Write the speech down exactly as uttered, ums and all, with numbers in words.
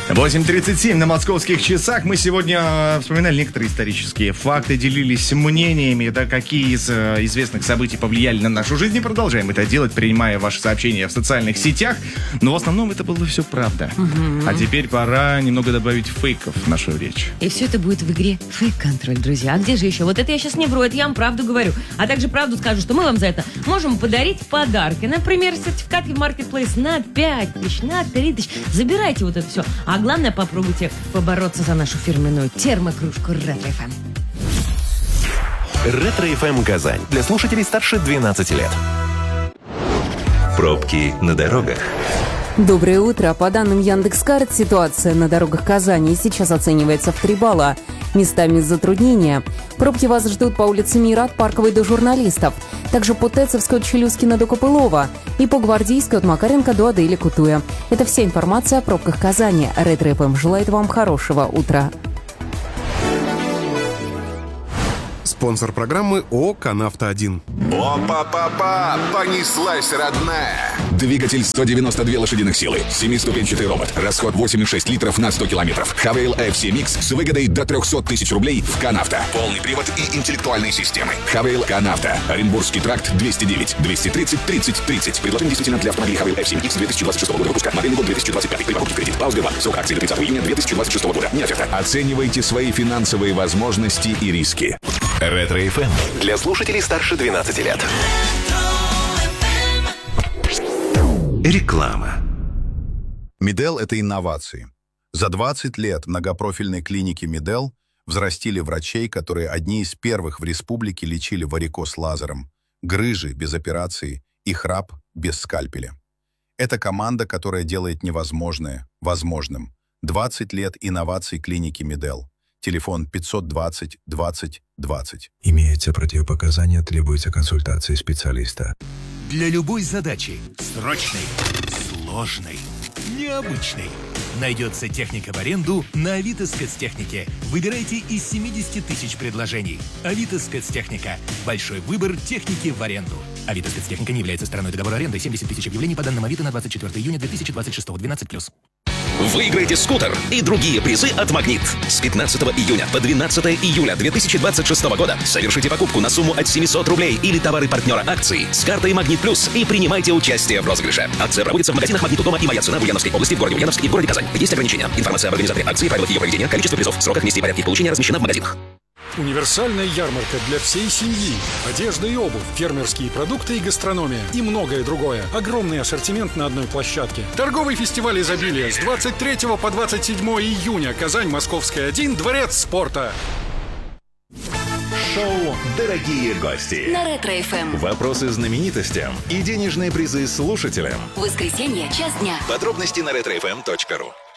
восемь тридцать семь на московских часах. Мы сегодня вспоминали некоторые исторические факты, делились мнениями, да, какие из э, известных событий повлияли на нашу жизнь. И продолжаем это делать, принимая ваши сообщения в социальных сетях. Но в основном это было все правда. Угу. А теперь пора немного добавить фейков в нашу речь. И все это будет в игре «Фейк-контроль», друзья. А где же еще? Вот это я сейчас не вру, это я вам правду говорю. А также правду скажу, что мы вам за это можем подарить подарки. Например, сертификат в Marketplace на пять тысяч, на три тысячи. Забирайте вот это все. А главное, попробуйте побороться за нашу фирменную термокружку «Ретро-эф эм». «Ретро-эф эм Казань» для слушателей старше двенадцати лет. Пробки на дорогах. Доброе утро. По данным Яндекс.Карт, ситуация на дорогах Казани сейчас оценивается в три балла. Местами затруднения. Пробки вас ждут по улице Мира от Парковой до Журналистов. Также по Тецевской от Челюскина до Копылова. И по Гвардейской от Макаренко до Адели Кутуя. Это вся информация о пробках Казани. Ретро-эф эм желает вам хорошего утра. Спонсор программы ООО «Канавто один». Опа-па-па! Понеслась, родная! Двигатель сто девяносто две лошадиных силы, семиступенчатый робот, расход восемь и шесть литров на сто километров. Хавейл эф си Mix с выгодой до триста тысяч рублей в «Канавто». Полный привод и интеллектуальные системы. Хавейл «Канавто». Оренбургский тракт двести девять двести тридцать тридцать тридцать. Предложение действительно для автомобилей Хавейл эф си Mix две тысячи двадцать шестого года выпуска. Модельный год две тысячи двадцать пятый. При покупке в кредит. По Сбербанк. Срок акции до тридцатого июня две тысячи двадцать шестого года. Не оферта. Оценивайте свои финансовые возможности и риски. Ретро-эф эм для слушателей старше двенадцати лет. Реклама. Медел – это инновации. За двадцать лет многопрофильной клиники Медел взрастили врачей, которые одни из первых в республике лечили варикоз лазером, грыжи без операции и храп без скальпеля. Это команда, которая делает невозможное возможным. двадцать лет инноваций клиники Медел. Телефон пятьсот двадцать двадцать двадцать. Имеются противопоказания, требуется консультация специалиста. Для любой задачи, срочной, сложной, необычной, найдется техника в аренду на Авито Спецтехнике. Выбирайте из семидесяти тысяч предложений. Авито Спецтехника. Большой выбор техники в аренду. Авито Спецтехника не является стороной договора аренды. семьдесят тысяч объявлений по данным Авито на двадцать четвёртого июня две тысячи двадцать шестого. двенадцать плюс. Выиграйте скутер и другие призы от «Магнит». С пятнадцатого июня по двенадцатого июля две тысячи двадцать шестого года совершите покупку на сумму от семисот рублей или товары партнера акции с картой «Магнит Плюс» и принимайте участие в розыгрыше. Акция проводится в магазинах «Магнит» у дома и «Моя цена» в Ульяновской области, в городе Ульяновск и в городе Казань. Есть ограничения. Информация об организаторе акции, правилах ее проведения, количество призов, сроках, месте и порядке получения размещена в магазинах. Универсальная ярмарка для всей семьи. Одежда и обувь, фермерские продукты и гастрономия. И многое другое. Огромный ассортимент на одной площадке. Торговый фестиваль изобилия с двадцать третьего по двадцать седьмого июня. Казань, Московская, один, Дворец спорта. Шоу «Дорогие гости» на Ретро-эф эм. Вопросы знаменитостям и денежные призы слушателям. Воскресенье, час дня. Подробности на ретро эф эм точка ру.